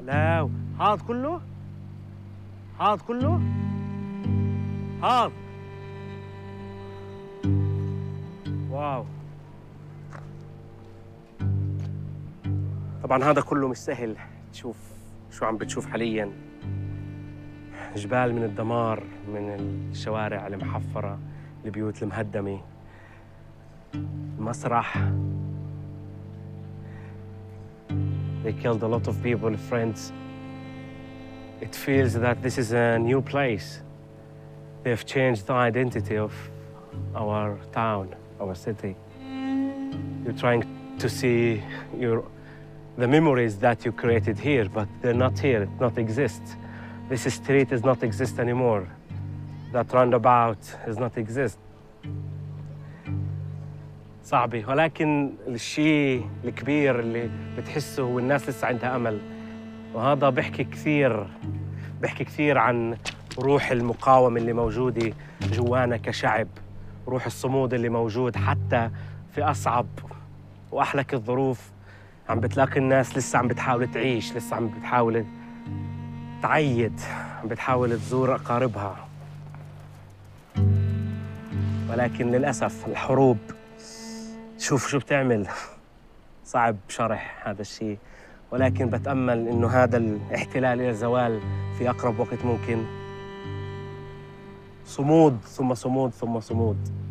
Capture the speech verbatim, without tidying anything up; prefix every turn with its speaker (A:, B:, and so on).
A: لا هاد كله؟ هاد كله؟ هاد واو. طبعا هذا كله مش سهل. تشوف شو عم بتشوف حاليا، جبال من الدمار، من الشوارع المحفرة، البيوت المهدمة، المسرح. They killed a lot of people, friends. It feels that this is a new place. They've changed the identity of our town, our city. You're trying to see your, the memories that you created here, but they're not here, it not exist. This street does not exist anymore. That roundabout does not exist. صعبة، ولكن الشيء الكبير اللي بتحسه هو الناس لسه عندها أمل، وهذا بيحكي كثير بيحكي كثير عن روح المقاومة اللي موجودة جوانا كشعب، روح الصمود اللي موجود حتى في أصعب وأحلك الظروف. عم بتلاقي الناس لسه عم بتحاول تعيش، لسه عم بتحاول تعيد، عم بتحاول تزور أقاربها. ولكن للأسف الحروب شوف شو بتعمل. صعب شرح هذا الشيء، ولكن بتأمل إنه هذا الاحتلال إلى الزوال في أقرب وقت ممكن. صمود ثم صمود ثم صمود.